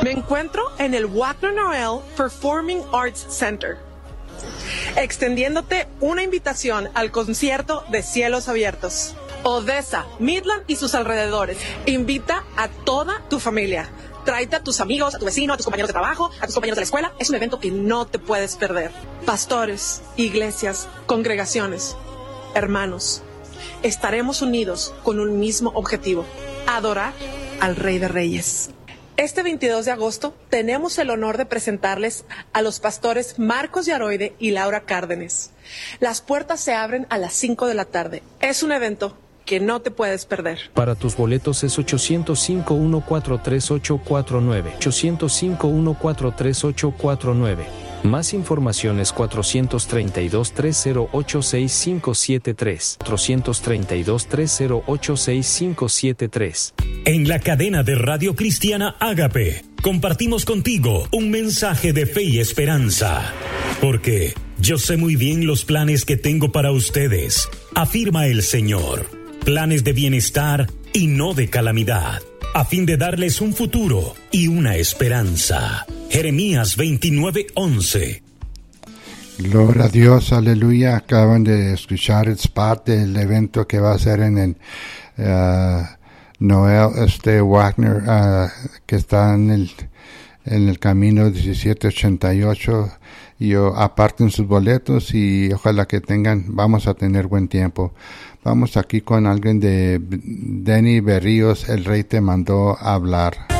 Me encuentro en el Wagner Noel Performing Arts Center, extendiéndote una invitación al concierto de Cielos Abiertos. Odessa, Midland y sus alrededores. Invita a toda tu familia. Tráete a tus amigos, a tu vecino, a tus compañeros de trabajo, a tus compañeros de la escuela. Es un evento que no te puedes perder. Pastores, iglesias, congregaciones, hermanos, estaremos unidos con un mismo objetivo: adorar al Rey de Reyes. Este 22 de agosto tenemos el honor de presentarles a los pastores Marcos Yaroide y Laura Cárdenes. Las puertas se abren a las 5 de la tarde. Es un evento que no te puedes perder. Para tus boletos es 805-143-849. 805-143-849. Más información es 432-308-6573. 432-308-6573. En la cadena de Radio Cristiana Ágape, compartimos contigo un mensaje de fe y esperanza. Porque yo sé muy bien los planes que tengo para ustedes, afirma el Señor. Planes de bienestar y no de calamidad, a fin de darles un futuro y una esperanza. Jeremías 29:11. Gloria a Dios, aleluya. Acaban de escuchar el spot del evento que va a ser en el Noel Wagner, que está en el camino 1788. Y aparten sus boletos y ojalá que vamos a tener buen tiempo. Vamos aquí con alguien de Denny Berríos, El Rey te mandó a hablar.